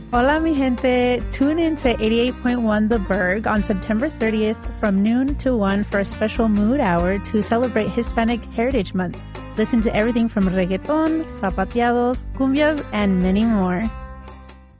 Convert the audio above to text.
Hola, mi gente. Tune in to 88.1 The Berg on September 30th from noon to 1 for a special mood hour to celebrate Hispanic Heritage Month. Listen to everything from reggaeton, zapateados, cumbias, and many more.